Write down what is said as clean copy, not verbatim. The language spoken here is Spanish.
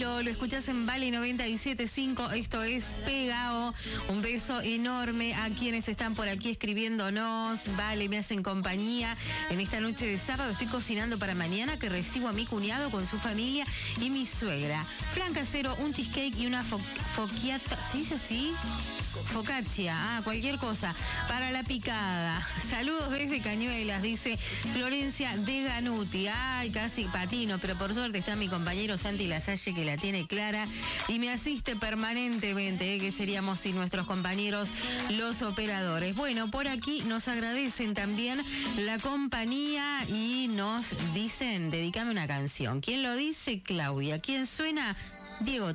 Camilo, lo escuchás en Vale 97.5, esto es Pegao. Un beso enorme a quienes están por aquí escribiéndonos. Vale, me hacen compañía en esta noche de sábado. Estoy cocinando para mañana, que recibo a mi cuñado con su familia y mi suegra. Flan casero, un cheesecake y una focaccia. ¿Se dice así? Focaccia, cualquier cosa para la picada. Saludos desde Cañuelas, dice Florencia de Ganuti. Ay, casi patino, pero por suerte está mi compañero Santi Lasalle, que la tiene clara y me asiste permanentemente, que seríamos sin nuestros compañeros los operadores. Bueno, por aquí nos agradecen también la compañía y nos dicen, dedícame una canción. ¿Quién lo dice? Claudia. ¿Quién suena? Diego.